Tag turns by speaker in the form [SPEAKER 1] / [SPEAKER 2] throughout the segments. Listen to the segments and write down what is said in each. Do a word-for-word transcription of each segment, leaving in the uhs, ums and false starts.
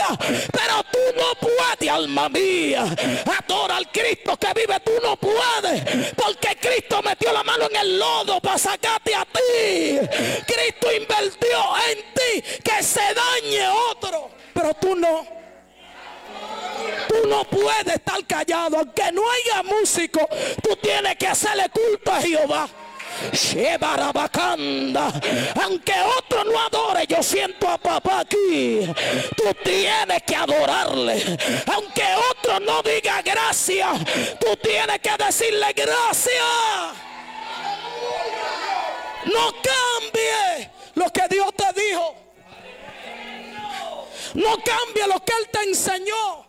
[SPEAKER 1] pero tú no puedes, alma mía. Adora al Cristo que vive, tú no puedes, porque Cristo metió la mano en el lodo para sacarte a ti. Cristo invirtió en ti que se dañe otro, pero tú no. Tú no puedes estar callado, aunque no haya músico, tú tienes que hacerle culto a Jehová. Aunque otro no adore, yo siento a papá aquí. Tú tienes que adorarle. Aunque otro no diga gracias, tú tienes que decirle gracias. No cambie lo que Dios te dijo. No cambie lo que Él te enseñó.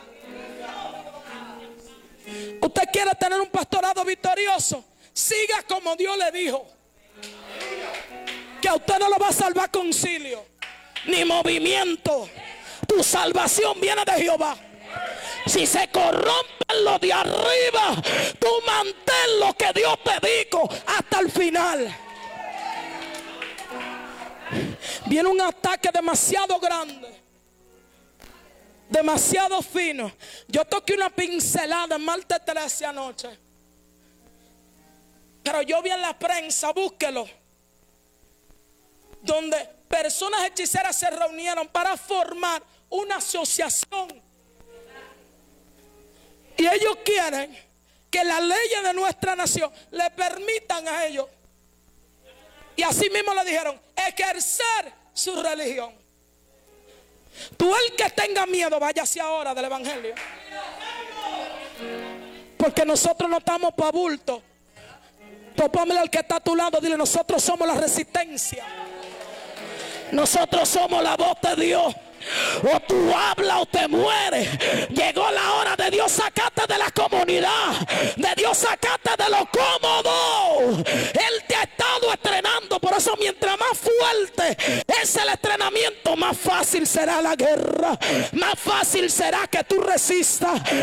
[SPEAKER 1] Usted quiere tener un pastorado victorioso, siga como Dios le dijo. Que a usted no lo va a salvar concilio ni movimiento. Tu salvación viene de Jehová. Si se corrompen los de arriba, tú mantén lo que Dios te dijo hasta el final. Viene un ataque demasiado grande, demasiado fino. Yo toqué una pincelada en martes trece anoche, pero yo vi en la prensa, búsquelo, donde personas hechiceras se reunieron para formar una asociación. Y ellos quieren que las leyes de nuestra nación le permitan a ellos, y así mismo le dijeron, ejercer su religión. Tú el que tenga miedo, váyase ahora del evangelio, porque nosotros no estamos para bulto. Topámele al que está a tu lado, dile, nosotros somos la resistencia. Nosotros somos la voz de Dios. O tú hablas o te mueres. Llegó la hora de Dios sacarte de la comunidad, de Dios sacarte de lo cómodo. Él te ha estado estrenando. Por eso mientras más fuerte es el estrenamiento, más fácil será la guerra, más fácil será que tú resistas,